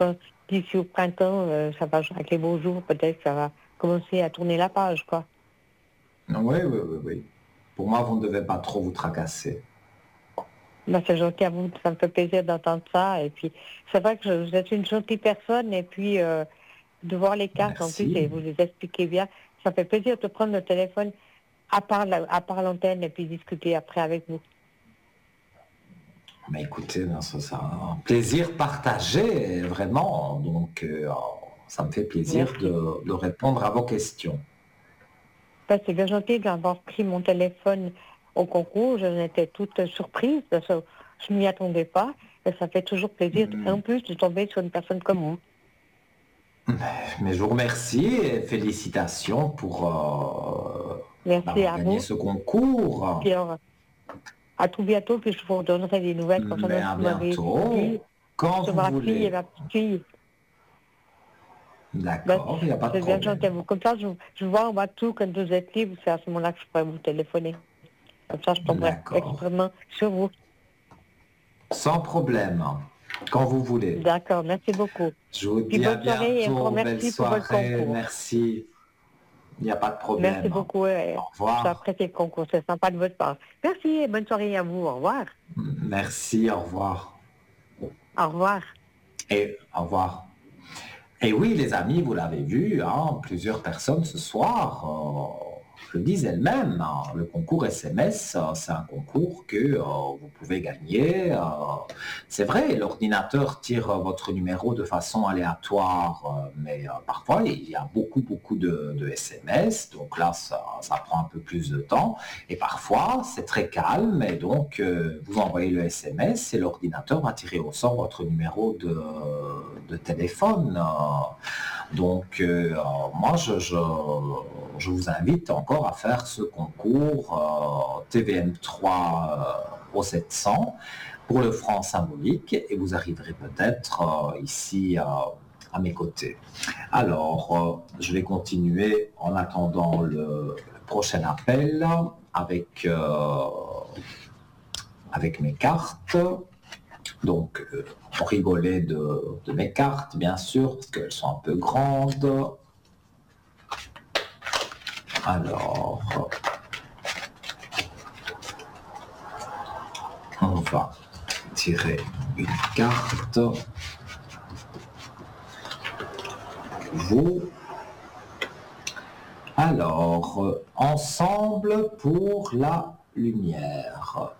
pense d'ici au printemps, ça va, avec les beaux jours, peut-être ça va commencer à tourner la page, quoi. Oui, oui, oui, oui. Pour moi, vous ne devez pas trop vous tracasser. Ben, c'est gentil à vous, ça me fait plaisir d'entendre ça. Et puis, c'est vrai que vous êtes une gentille personne, et puis de voir les cartes en plus, Merci. et vous les expliquez bien, ça fait plaisir de prendre le téléphone à part l'antenne et puis discuter après avec vous. Mais écoutez, non, ça un plaisir partagé, vraiment. Donc, ça me fait plaisir Merci. de répondre à vos questions. Ben, c'est bien gentil d'avoir pris mon téléphone au concours. J'en étais toute surprise parce que je ne m'y attendais pas. Et ça fait toujours plaisir, en Hmm. plus, de tomber sur une personne comme vous. Mais je vous remercie et félicitations pour Merci d'avoir à gagné vous. ce concours. Puis alors, à tout bientôt, puis je vous redonnerai des nouvelles Mais concernant ce à que vous m'avez dit bientôt, quand sur vous ma fille et voulez. ma petite fille. Ben, D'accord, il n'y a pas de c'est bien gentil problème. à vous. Comme ça, je vois en bas de tout quand vous êtes libre, c'est à ce moment-là que je pourrais vous téléphoner. Comme ça, je tomberai D'accord. extrêmement sur vous. Sans problème. Quand vous voulez. D'accord, merci beaucoup. Je vous Puis dis à bonne soirée et encore bientôt. Belle merci pour votre soirée. concours. Merci. Il n'y a pas de Merci problème. beaucoup. Au J'ai revoir. apprécié le concours. C'est sympa de votre part. Merci et bonne soirée à vous. Au revoir. Merci, au revoir. Au revoir. Et au revoir. Et oui, les amis, vous l'avez vu, hein, plusieurs personnes ce soir le disent elles-mêmes, hein, le concours SMS, c'est un concours que vous pouvez gagner. C'est vrai, l'ordinateur tire votre numéro de façon aléatoire, mais parfois il y a beaucoup de SMS, donc là ça prend un peu plus de temps. Et parfois c'est très calme, et donc vous envoyez le SMS et l'ordinateur va tirer au sort votre numéro de téléphone. Donc, moi, je vous invite encore à faire ce concours TVM3 au 700 pour le franc symbolique et vous arriverez peut-être ici à mes côtés. Alors, je vais continuer en attendant le prochain appel avec mes cartes. Donc, on rigolait de mes cartes, bien sûr, parce qu'elles sont un peu grandes. Alors, on va tirer une carte. Vous. Alors, ensemble pour la lumière.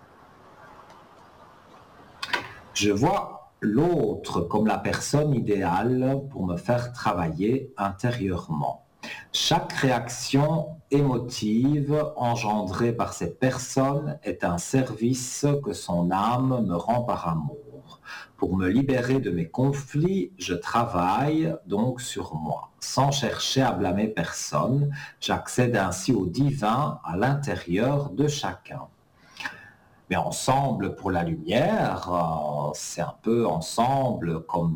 Je vois l'autre comme la personne idéale pour me faire travailler intérieurement. Chaque réaction émotive engendrée par cette personne est un service que son âme me rend par amour. Pour me libérer de mes conflits, je travaille donc sur moi. Sans chercher à blâmer personne, j'accède ainsi au divin à l'intérieur de chacun. Mais ensemble pour la lumière, c'est un peu ensemble comme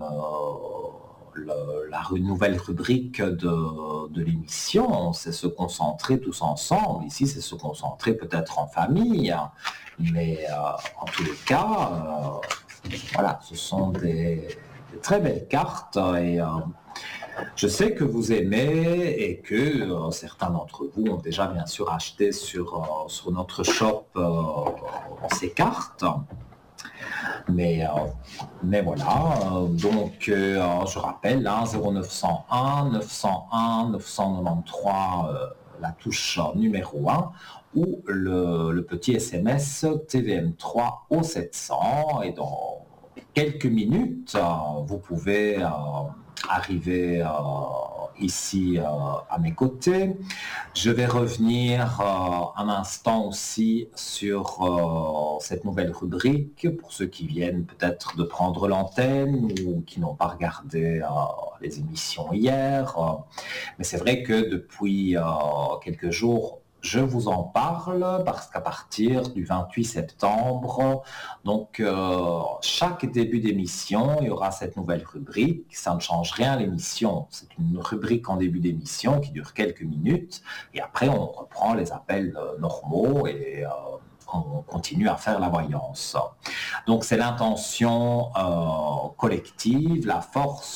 la nouvelle rubrique de l'émission, c'est se concentrer tous ensemble. Ici, c'est se concentrer peut-être en famille, mais en tous les cas, voilà, ce sont des très belles cartes et je sais que vous aimez et que certains d'entre vous ont déjà bien sûr acheté sur notre shop ces cartes. Mais voilà, donc je rappelle, hein, 0901 901 993, la touche numéro 1, ou le petit SMS TVM3 au 700. Et dans quelques minutes, vous pouvez arriver ici à mes côtés. Je vais revenir un instant aussi sur cette nouvelle rubrique pour ceux qui viennent peut-être de prendre l'antenne ou qui n'ont pas regardé les émissions hier. Mais c'est vrai que depuis quelques jours, je vous en parle parce qu'à partir du 28 septembre, donc chaque début d'émission, il y aura cette nouvelle rubrique. Ça ne change rien à l'émission. C'est une rubrique en début d'émission qui dure quelques minutes et après on reprend les appels normaux et on continue à faire la voyance. Donc c'est l'intention collective, la force